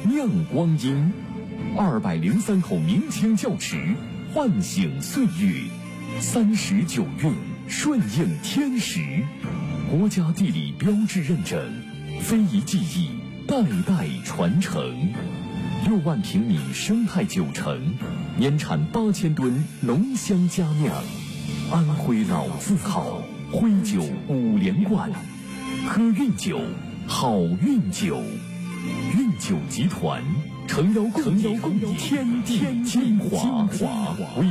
酿光阴，203口明清窖池，唤醒岁月，39韵顺应天时，国家地理标志认证，非遗技艺代代传承。6万平米生态酒城，年产8000吨浓香佳酿，安徽老字号，徽酒5连冠，喝韵酒，好运酒。韵酒集团诚邀共议天地精华。